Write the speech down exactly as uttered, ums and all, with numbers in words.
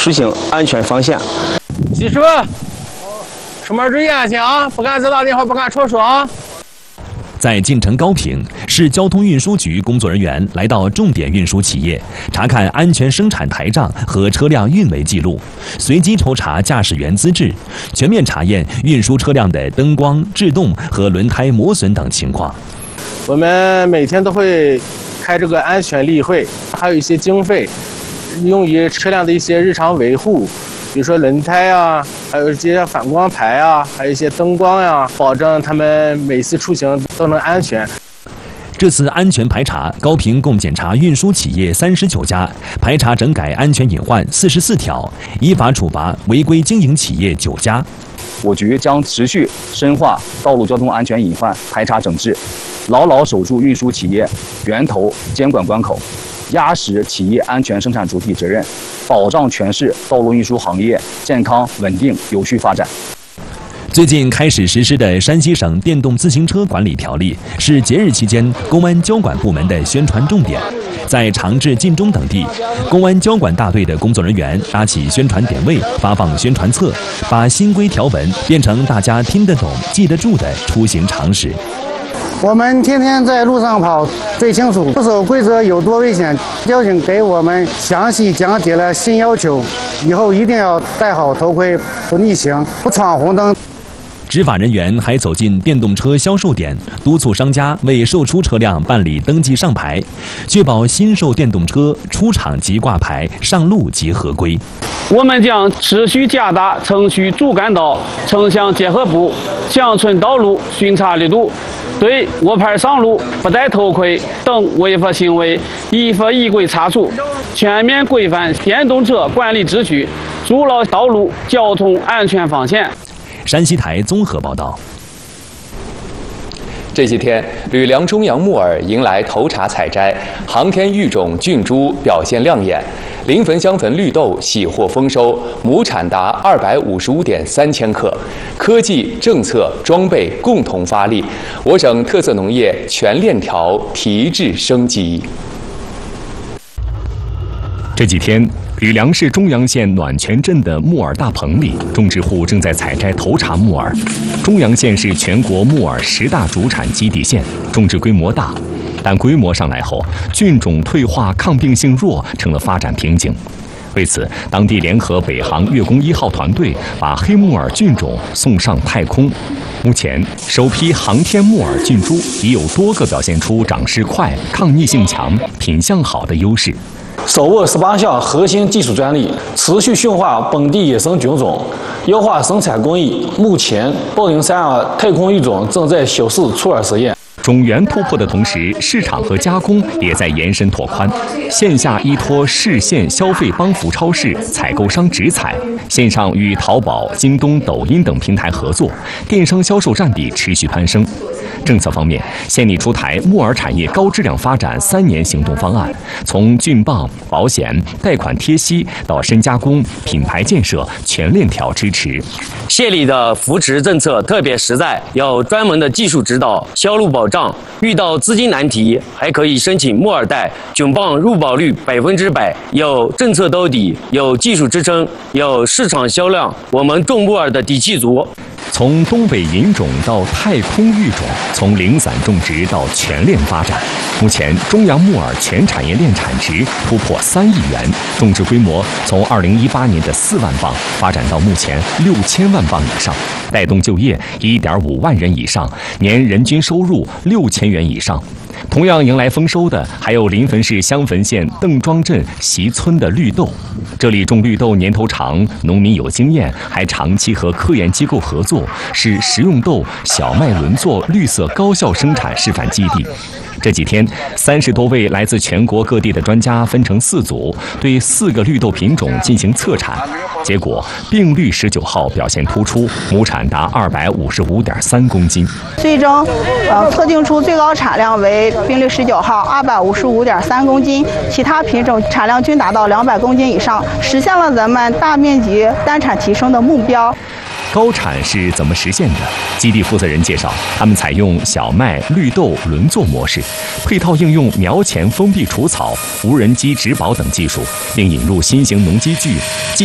出行安全方向。 技术，出门注意安全啊！不敢走大电话，不敢戳说啊！ 在晋城高平，市交通运输局工作人员来到重点运输企业，查看安全生产台账和车辆运维记录，随机抽查驾驶员资质，全面查验运输车辆的灯光、制动和轮胎磨损等情况。 我们每天都会开这个安全例会，还有一些经费用于车辆的一些日常维护。比如说轮胎啊，还有这些反光牌啊，还有一些灯光呀、啊，保证他们每次出行都能安全。 这次安全排查，高平共检查运输企业三十九家，排查整改安全隐患四十四条，依法处罚违规经营企业九家。 我局将持续深化道路交通安全隐患排查整治，牢牢守住运输企业源头监管关口，压实企业安全生产主体责任，保障全市道路运输行业健康稳定有序发展。 最近开始实施的山西省电动自行车管理条例是节日期间公安交管部门的宣传重点。在长治、晋中等地，公安交管大队的工作人员搭起宣传点位，发放宣传册，把新规条文变成大家听得懂、记得住的出行常识。 我们天天在路上跑，最清楚不守规则有多危险。交警给我们详细讲解了新要求，以后一定要戴好头盔，不逆行，不闯红灯。 执法人员还走进电动车销售点，督促商家为售出车辆办理登记上牌，确保新售电动车出厂即挂牌，上路即合规。 我们将持续加大城区主干道、城乡结合部、乡村道路巡查力度，对无牌上路、不戴头盔等违法行为依法依规查处，全面规范电动车管理秩序，筑牢道路交通安全防线。 山西台综合报道。 这几天，吕梁中阳木耳迎来头茬采摘，航天育种菌株表现亮眼，临汾香汾绿豆喜获丰收，亩产达二百五十五点三千克。科技、政策、装备共同发力，我省特色农业全链条提质升级。 这几天，吕梁市中阳县暖泉镇的木耳大棚里，种植户正在采摘头茬木耳。中阳县是全国木耳十大主产基地县，种植规模大，但规模上来后，菌种退化、抗病性弱，成了发展瓶颈。为此，当地联合北航月宫一号团队，把黑木耳菌种送上太空。目前，首批航天木耳菌株已有多个表现出长势快、抗逆性强、品相好的优势。 手握十八项核心技术专利，持续驯化本地野生菌种，优化生产工艺。目前，豹零三二太空育种正在小试初耳实验。 种源突破的同时，市场和加工也在延伸拓宽。线下依托市县消费帮扶超市采购商直采，线上与淘宝、京东、抖音等平台合作，电商销售占比持续攀升。政策方面，县里出台木耳产业高质量发展三年行动方案，从菌棒、保险、贷款贴息到深加工、品牌建设，全链条支持。 县里的扶持政策特别实在，有专门的技术指导、销路保障，遇到资金难题还可以申请木耳贷，菌棒入保率百分之百，有政策兜底，有技术支撑，有市场销量，我们种木耳的底气足。 从东北引种到太空育种，从零散种植到全链发展。目前，中阳木耳全产业链产值突破三亿元，种植规模从二零一八年的四万磅发展到目前六千万磅以上，带动就业一点五万人以上，年人均收入六千元以上。同样迎来丰收的还有临汾市香汾县邓庄镇席村的绿豆。这里种绿豆年头长，农民有经验，还长期和科研机构合作，是食用豆、小麦轮作绿色高效生产示范基地。这几天，三十多位来自全国各地的专家分成四组，对四个绿豆品种进行测产。结果，并绿十九号表现突出，亩产达二百五十五点三公斤。 最终，呃，测定出最高产量为并绿十九号二百五十五点三公斤，其他品种产量均达到两百公斤以上，实现了咱们大面积单产提升的目标。 高产是怎么实现的？基地负责人介绍，他们采用小麦、绿豆轮作模式，配套应用苗前封闭除草、无人机植保等技术，并引入新型农机具。